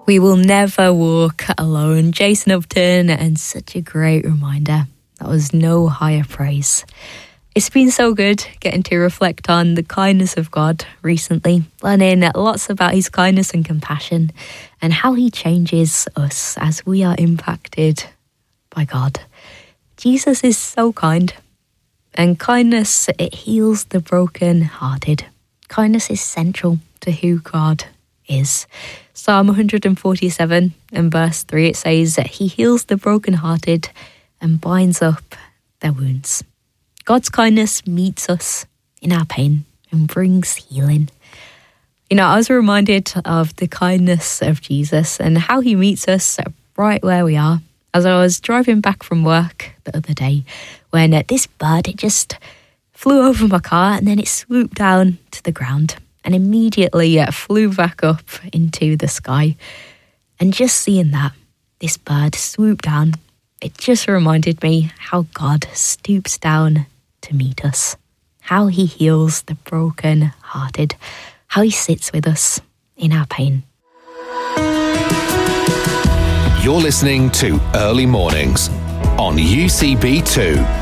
We will never walk alone. Jason Upton, and such a great reminder. That was no higher praise. It's been so good getting to reflect on the kindness of God recently, learning lots about his kindness and compassion and how he changes us as we are impacted by God. Jesus is so kind, and kindness, it heals the broken-hearted. Kindness is central to who God is. Psalm 147 and verse 3, it says that he heals the brokenhearted and binds up their wounds. God's kindness meets us in our pain and brings healing. You know, I was reminded of the kindness of Jesus and how he meets us right where we are. As I was driving back from work the other day, when this bird, it just flew over my car and then it swooped down to the ground and immediately flew back up into the sky. And just seeing that, this bird swoop down, it just reminded me how God stoops down to meet us, how he heals the broken-hearted, how he sits with us in our pain. You're listening to Early Mornings on UCB2.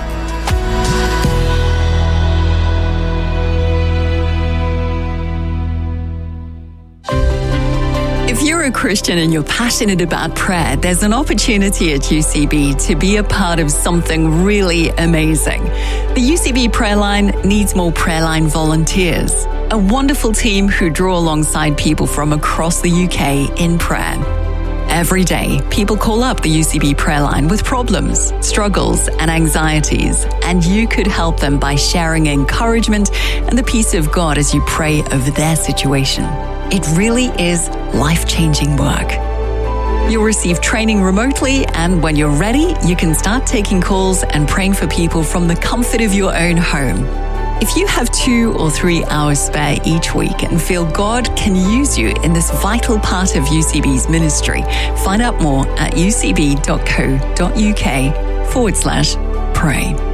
If you're a Christian and you're passionate about prayer, there's an opportunity at UCB to be a part of something really amazing. The UCB Prayer Line needs more Prayer Line volunteers, a wonderful team who draw alongside people from across the UK in prayer. Every day, people call up the UCB Prayer Line with problems, struggles, and anxieties, and you could help them by sharing encouragement and the peace of God as you pray over their situation. It really is life-changing work. You'll receive training remotely, and when you're ready, you can start taking calls and praying for people from the comfort of your own home. If you have 2 or 3 hours spare each week and feel God can use you in this vital part of UCB's ministry, find out more at ucb.co.uk/pray.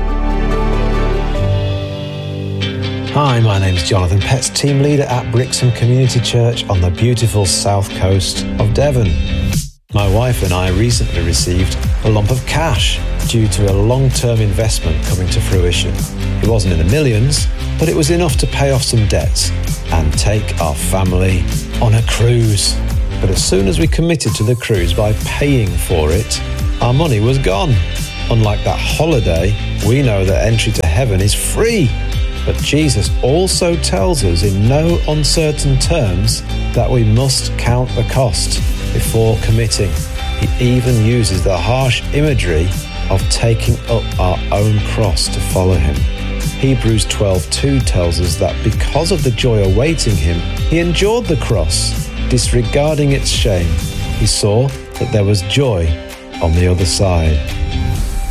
Hi, my name's Jonathan Petts, team leader at Brixham Community Church on the beautiful south coast of Devon. My wife and I recently received a lump of cash due to a long-term investment coming to fruition. It wasn't in the millions, but it was enough to pay off some debts and take our family on a cruise. But as soon as we committed to the cruise by paying for it, our money was gone. Unlike that holiday, we know that entry to heaven is free. But Jesus also tells us in no uncertain terms that we must count the cost before committing. He even uses the harsh imagery of taking up our own cross to follow him. Hebrews 12:2 tells us that because of the joy awaiting him, he endured the cross, disregarding its shame. He saw that there was joy on the other side.